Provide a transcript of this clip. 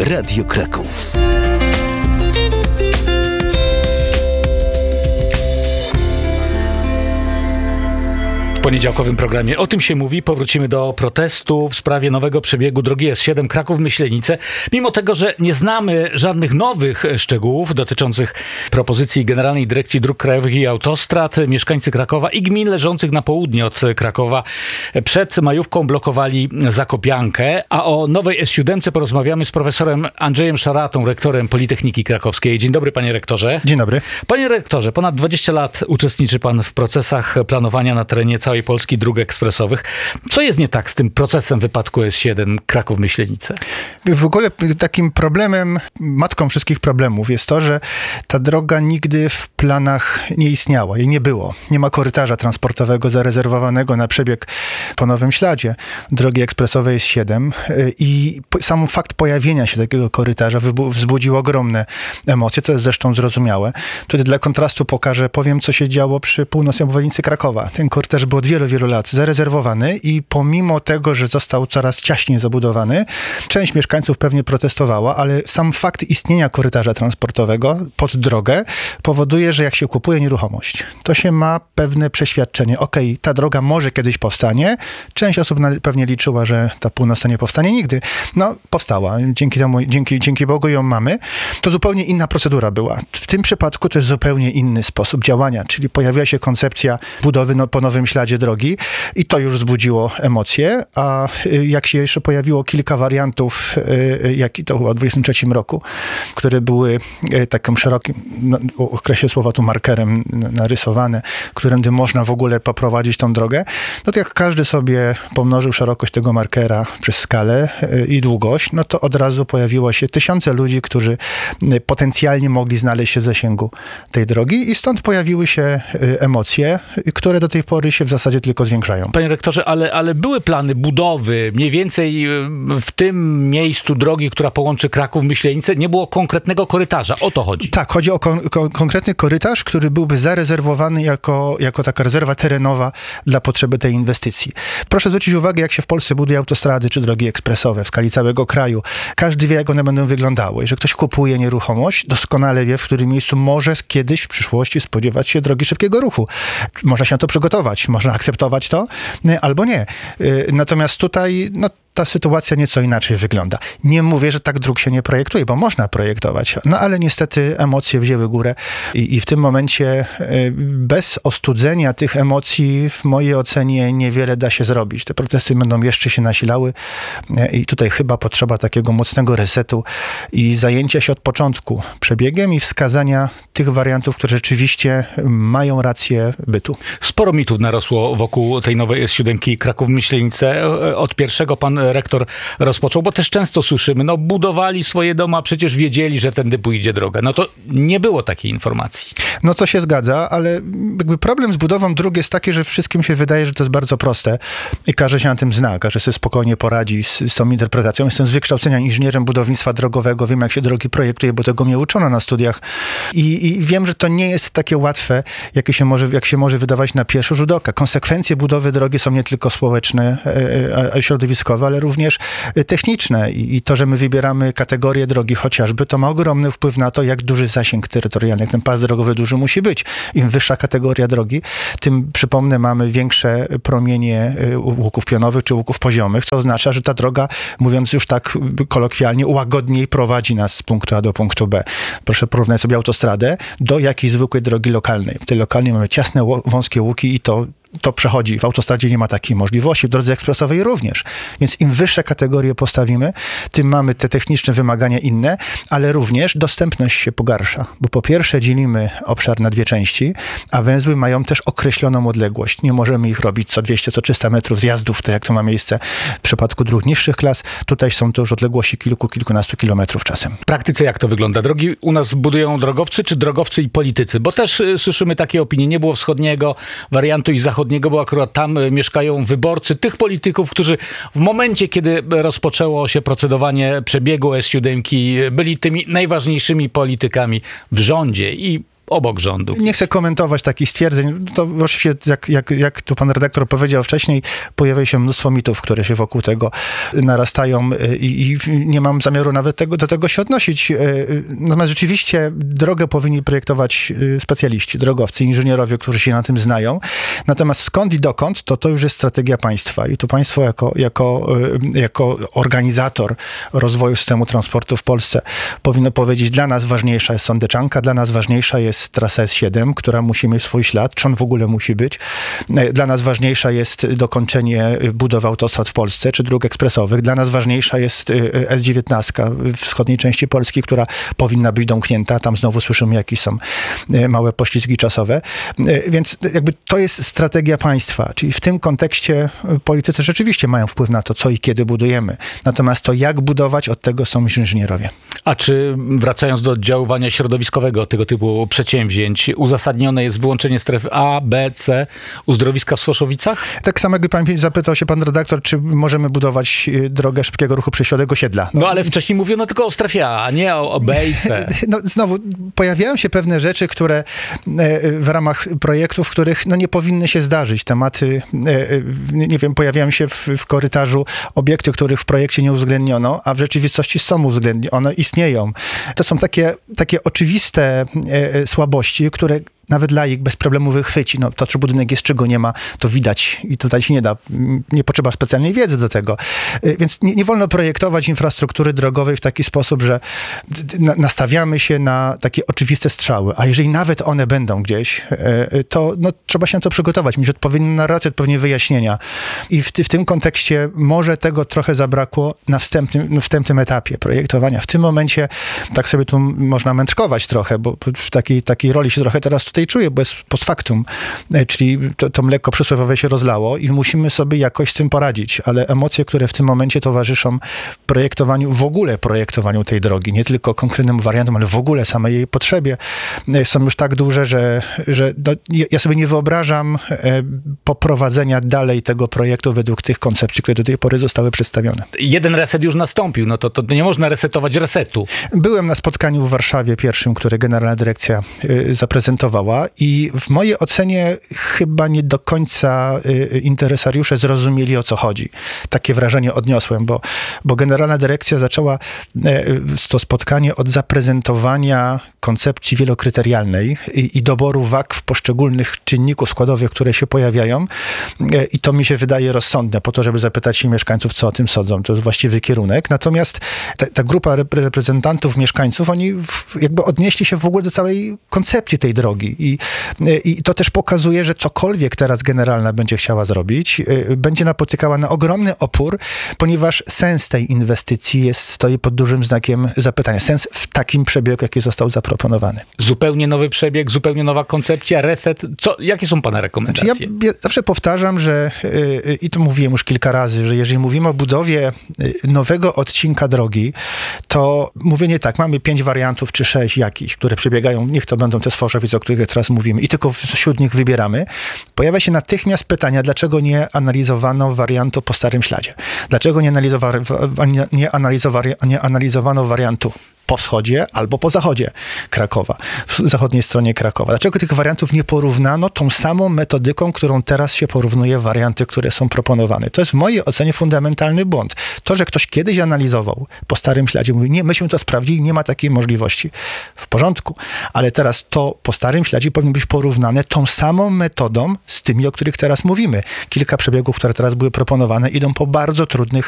Radio Kraków. W poniedziałkowym programie O tym się mówi. Powrócimy do protestu w sprawie nowego przebiegu drogi S7 Kraków-Myślenice. Mimo tego, że nie znamy żadnych nowych szczegółów dotyczących propozycji Generalnej Dyrekcji Dróg Krajowych i Autostrad, mieszkańcy Krakowa i gmin leżących na południe od Krakowa przed majówką blokowali Zakopiankę. A o nowej S7 porozmawiamy z profesorem Andrzejem Szaratą, rektorem Politechniki Krakowskiej. Dzień dobry, panie rektorze. Dzień dobry. Panie rektorze, ponad 20 lat uczestniczy pan w procesach planowania na terenie całej Polski dróg ekspresowych. Co jest nie tak z tym procesem wypadku S7 Kraków-Myślenice? W ogóle takim problemem, matką wszystkich problemów jest to, że ta droga nigdy w planach nie istniała i nie było. Nie ma korytarza transportowego zarezerwowanego na przebieg po nowym śladzie drogi ekspresowej S7 i sam fakt pojawienia się takiego korytarza wzbudził ogromne emocje, to jest zresztą zrozumiałe. Tutaj dla kontrastu powiem, co się działo przy północnej obwodnicy Krakowa. Ten korytarz był od wielu lat zarezerwowany i pomimo tego, że został coraz ciaśniej zabudowany, część mieszkańców pewnie protestowała, ale sam fakt istnienia korytarza transportowego pod drogę powoduje, że jak się kupuje nieruchomość, to się ma pewne przeświadczenie. Okej, ta droga może kiedyś powstanie. Część osób pewnie liczyła, że ta północna nie powstanie nigdy. No, powstała. Dzięki Bogu ją mamy. To zupełnie inna procedura była. W tym przypadku to jest zupełnie inny sposób działania, czyli pojawiła się koncepcja budowy po nowym śladzie drogi i to już wzbudziło emocje, a jak się jeszcze pojawiło kilka wariantów, jaki to chyba w 23 roku, które były takim szerokim, w okresie słowa tu markerem narysowane, którędy można w ogóle poprowadzić tą drogę, no to jak każdy sobie pomnożył szerokość tego markera przez skalę i długość, no to od razu pojawiło się tysiące ludzi, którzy potencjalnie mogli znaleźć się w zasięgu tej drogi i stąd pojawiły się emocje, które do tej pory się w zasadzie tylko zwiększają. Panie rektorze, ale były plany budowy mniej więcej w tym miejscu drogi, która połączy Kraków-Myślenicę, nie było konkretnego korytarza. O to chodzi. Tak, chodzi o konkretny korytarz, który byłby zarezerwowany jako taka rezerwa terenowa dla potrzeby tej inwestycji. Proszę zwrócić uwagę, jak się w Polsce buduje autostrady czy drogi ekspresowe w skali całego kraju. Każdy wie, jak one będą wyglądały. Jeżeli ktoś kupuje nieruchomość, doskonale wie, w którym miejscu może kiedyś w przyszłości spodziewać się drogi szybkiego ruchu. Można się na to przygotować, można akceptować to, albo nie. Natomiast tutaj, ta sytuacja nieco inaczej wygląda. Nie mówię, że tak dróg się nie projektuje, bo można projektować, ale niestety emocje wzięły górę i w tym momencie bez ostudzenia tych emocji w mojej ocenie niewiele da się zrobić. Te protesty będą jeszcze się nasilały i tutaj chyba potrzeba takiego mocnego resetu i zajęcia się od początku przebiegiem i wskazania tych wariantów, które rzeczywiście mają rację bytu. Sporo mitów narosło wokół tej nowej S7 Kraków-Myślenice. Od pierwszego pan rektor rozpoczął, bo też często słyszymy, budowali swoje domy, a przecież wiedzieli, że tędy pójdzie droga. No to nie było takiej informacji. No to się zgadza, ale jakby problem z budową dróg jest taki, że wszystkim się wydaje, że to jest bardzo proste i każdy się na tym zna, każdy sobie spokojnie poradzi z tą interpretacją. Jestem z wykształcenia inżynierem budownictwa drogowego, wiem, jak się drogi projektuje, bo tego mnie uczono na studiach i wiem, że to nie jest takie łatwe, jak się może wydawać na pierwszy rzut oka. Konsekwencje budowy drogi są nie tylko społeczne, środowiskowe, ale również techniczne i to, że my wybieramy kategorię drogi chociażby, to ma ogromny wpływ na to, jak duży zasięg terytorialny, jak ten pas drogowy duży musi być. Im wyższa kategoria drogi, tym, przypomnę, mamy większe promienie łuków pionowych czy łuków poziomych, co oznacza, że ta droga, mówiąc już tak kolokwialnie, łagodniej prowadzi nas z punktu A do punktu B. Proszę porównać sobie autostradę do jakiejś zwykłej drogi lokalnej. W tej lokalnej mamy ciasne, wąskie łuki i to przechodzi. W autostradzie nie ma takiej możliwości, w drodze ekspresowej również. Więc im wyższe kategorie postawimy, tym mamy te techniczne wymagania inne, ale również dostępność się pogarsza. Bo po pierwsze dzielimy obszar na dwie części, a węzły mają też określoną odległość. Nie możemy ich robić co 200, co 300 metrów zjazdów, tak jak to ma miejsce w przypadku dróg niższych klas. Tutaj są to już odległości kilkunastu kilometrów czasem. W praktyce jak to wygląda? Drogi u nas budują drogowcy, czy drogowcy i politycy? Bo też słyszymy takie opinie. Nie było wschodniego wariantu i zachodniego, bo akurat tam mieszkają wyborcy tych polityków, którzy w momencie, kiedy rozpoczęło się procedowanie przebiegu S7, byli tymi najważniejszymi politykami w rządzie i obok rządu. Nie chcę komentować takich stwierdzeń. To oczywiście, jak tu pan redaktor powiedział wcześniej, pojawia się mnóstwo mitów, które się wokół tego narastają i nie mam zamiaru nawet do tego się odnosić. Natomiast rzeczywiście drogę powinni projektować specjaliści, drogowcy, inżynierowie, którzy się na tym znają. Natomiast skąd i dokąd, to już jest strategia państwa. I tu państwo jako organizator rozwoju systemu transportu w Polsce powinno powiedzieć, dla nas ważniejsza jest sądeczanka, dla nas ważniejsza jest trasa S7, która musi mieć swój ślad, czy on w ogóle musi być. Dla nas ważniejsza jest dokończenie budowy autostrad w Polsce, czy dróg ekspresowych. Dla nas ważniejsza jest S19 w wschodniej części Polski, która powinna być domknięta. Tam znowu słyszymy, jakie są małe poślizgi czasowe. Więc jakby to jest strategia państwa. Czyli w tym kontekście politycy rzeczywiście mają wpływ na to, co i kiedy budujemy. Natomiast to, jak budować, od tego są inżynierowie. A czy, wracając do oddziaływania środowiskowego tego typu przedsięwzięć, uzasadnione jest wyłączenie stref A, B, C uzdrowiska w Słoszowicach? Tak samo jakby zapytał się pan redaktor, czy możemy budować drogę szybkiego ruchu przysiadłego osiedla. No ale wcześniej mówiono tylko o strefie A, a nie o B i C. No znowu, pojawiają się pewne rzeczy, które w ramach projektów, których nie powinny się zdarzyć. Tematy, nie wiem, pojawiają się w korytarzu obiekty, których w projekcie nie uwzględniono, a w rzeczywistości są uwzględnione, one istnieją. To są takie oczywiste słabości, które nawet laik bez problemu wychwyci. No, to, czy budynek jest, czy go nie ma, to widać i tutaj się nie potrzeba specjalnej wiedzy do tego. Więc nie wolno projektować infrastruktury drogowej w taki sposób, że nastawiamy się na takie oczywiste strzały, a jeżeli nawet one będą gdzieś, to trzeba się na to przygotować, mieć odpowiednią narrację, odpowiednie wyjaśnienia. I w tym kontekście może tego trochę zabrakło na wstępnym etapie projektowania. W tym momencie tak sobie tu można mędrkować trochę, bo w takiej roli się trochę teraz tutaj czuję, bo jest post factum, czyli to mleko przysłowiowe się rozlało i musimy sobie jakoś z tym poradzić, ale emocje, które w tym momencie towarzyszą w ogóle projektowaniu tej drogi, nie tylko konkretnym wariantom, ale w ogóle samej jej potrzebie, są już tak duże, że ja sobie nie wyobrażam poprowadzenia dalej tego projektu według tych koncepcji, które do tej pory zostały przedstawione. Jeden reset już nastąpił, no to nie można resetować resetu. Byłem na spotkaniu w Warszawie pierwszym, które Generalna Dyrekcja zaprezentowała i w mojej ocenie chyba nie do końca interesariusze zrozumieli, o co chodzi. Takie wrażenie odniosłem, bo Generalna Dyrekcja zaczęła to spotkanie od zaprezentowania koncepcji wielokryterialnej i doboru wag w poszczególnych czynników składowych, które się pojawiają i to mi się wydaje rozsądne, po to, żeby zapytać się mieszkańców, co o tym sądzą. To jest właściwy kierunek. Natomiast ta grupa reprezentantów mieszkańców, oni jakby odnieśli się w ogóle do całej koncepcji tej drogi i to też pokazuje, że cokolwiek teraz Generalna będzie chciała zrobić, będzie napotykała na ogromny opór, ponieważ sens tej inwestycji stoi pod dużym znakiem zapytania. Sens w takim przebiegu, jaki został zaproponowany. Zupełnie nowy przebieg, zupełnie nowa koncepcja, reset. Jakie są pana rekomendacje? Znaczy ja zawsze powtarzam, że i to mówiłem już kilka razy, że jeżeli mówimy o budowie nowego odcinka drogi, to mówię nie tak, mamy 5 wariantów czy 6 jakichś, które przebiegają, niech to będą te Słoszowice, o których teraz mówimy i tylko wśród nich wybieramy. Pojawia się natychmiast pytania, dlaczego nie analizowano wariantu po Starym Śladzie? Dlaczego nie analizowano wariantu po wschodzie albo po zachodzie Krakowa, w zachodniej stronie Krakowa. Dlaczego tych wariantów nie porównano tą samą metodyką, którą teraz się porównuje warianty, które są proponowane? To jest w mojej ocenie fundamentalny błąd. To, że ktoś kiedyś analizował po Starym Śladzie, mówi, nie, myśmy to sprawdzili, nie ma takiej możliwości. W porządku, ale teraz to po Starym Śladzie powinno być porównane tą samą metodą z tymi, o których teraz mówimy. Kilka przebiegów, które teraz były proponowane, idą po bardzo trudnych